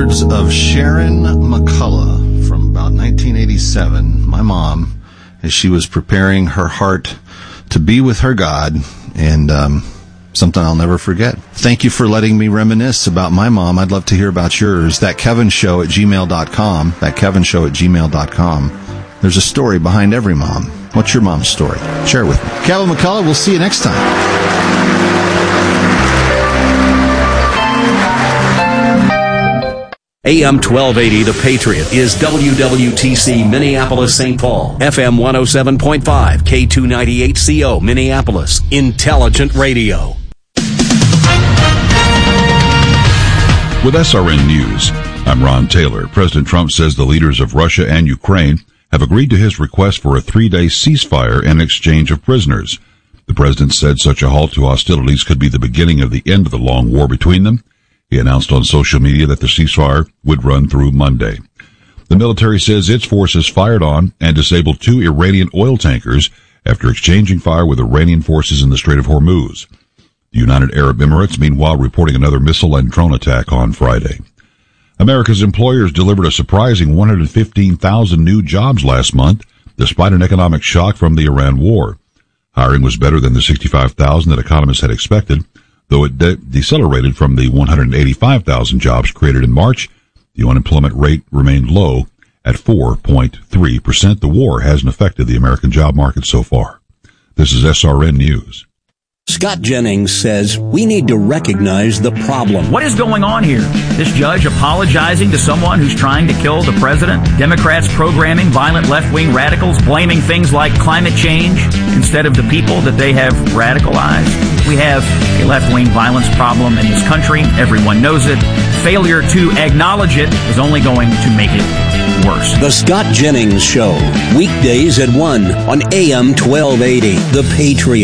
words of Sharon McCullough from about 1987, my mom, as she was preparing her heart to be with her God, and something I'll never forget. Thank you for letting me reminisce about my mom. I'd love to hear about yours. ThatKevinShow@gmail.com. ThatKevinShow@gmail.com. There's a story behind every mom. What's your mom's story? Share it with me. Kevin McCullough, we'll see you next time. AM 1280, The Patriot, is WWTC Minneapolis, St. Paul. FM 107.5, K298CO, Minneapolis. Intelligent radio. With SRN News, I'm Ron Taylor. President Trump says the leaders of Russia and Ukraine have agreed to his request for a 3-day ceasefire and exchange of prisoners. The president said such a halt to hostilities could be the beginning of the end of the long war between them. He announced on social media that the ceasefire would run through Monday. The military says its forces fired on and disabled 2 Iranian oil tankers after exchanging fire with Iranian forces in the Strait of Hormuz. The United Arab Emirates, meanwhile, reporting another missile and drone attack on Friday. America's employers delivered a surprising 115,000 new jobs last month, despite an economic shock from the Iran war. Hiring was better than the 65,000 that economists had expected. Though it decelerated from the 185,000 jobs created in March, the unemployment rate remained low at 4.3%. The war hasn't affected the American job market so far. This is SRN News. Scott Jennings says we need to recognize the problem. What is going on here? This judge apologizing to someone who's trying to kill the president? Democrats programming violent left-wing radicals, blaming things like climate change instead of the people that they have radicalized? We have a left-wing violence problem in this country. Everyone knows it. Failure to acknowledge it is only going to make it worse. The Scott Jennings Show, weekdays at 1 on AM 1280, The Patriot.